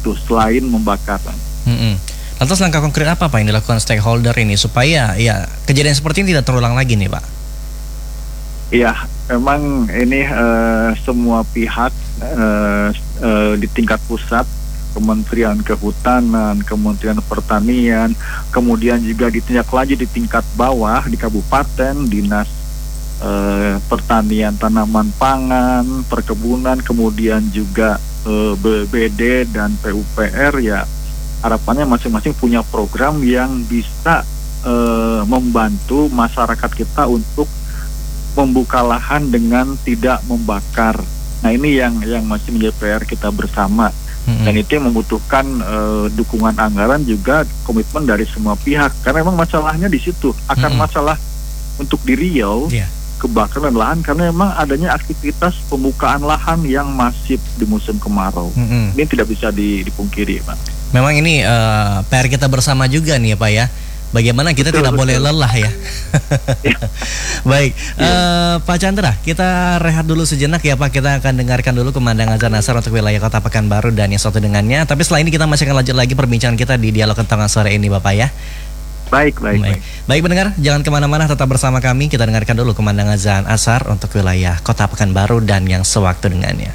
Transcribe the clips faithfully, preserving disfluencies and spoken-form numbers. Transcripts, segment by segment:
itu selain membakar. Mm-mm. Lantas langkah konkret apa Pak yang dilakukan stakeholder ini supaya ya kejadian seperti ini tidak terulang lagi nih Pak? Iya, memang ini uh, semua pihak uh, uh, di tingkat pusat, Kementerian Kehutanan, Kementerian Pertanian, kemudian juga ditinjak lanjut di tingkat bawah di kabupaten, dinas uh, pertanian, tanaman pangan, perkebunan, kemudian juga uh, B B D dan P U P R ya. Harapannya masing-masing punya program yang bisa uh, membantu masyarakat kita untuk membuka lahan dengan tidak membakar. Nah ini yang yang masih menjadi P R kita bersama. Mm-hmm. Dan itu yang membutuhkan uh, dukungan anggaran juga komitmen dari semua pihak. Karena memang masalahnya di situ. Akan mm-hmm. masalah untuk di Riau yeah. kebakaran lahan karena memang adanya aktivitas pembukaan lahan yang masif di musim kemarau. Mm-hmm. Ini tidak bisa dipungkiri, Pak. Memang ini uh, P R kita bersama juga nih ya Pak ya. Bagaimana kita betul, tidak betul. boleh lelah ya. Baik, ya. uh, Pak Chandra, kita rehat dulu sejenak ya Pak. Kita akan dengarkan dulu pemandangan azan asar untuk wilayah Kota Pekanbaru dan yang satu dengannya. Tapi setelah ini kita masih akan lanjut lagi perbincangan kita di Dialog Kentongan sore ini Bapak ya. Baik, baik, baik. Baik, baik pendengar, jangan kemana-mana, tetap bersama kami. Kita dengarkan dulu pemandangan azan asar untuk wilayah Kota Pekanbaru dan yang sewaktu dengannya.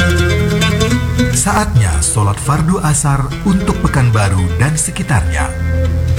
Saatnya sholat fardu asar untuk Pekanbaru dan sekitarnya.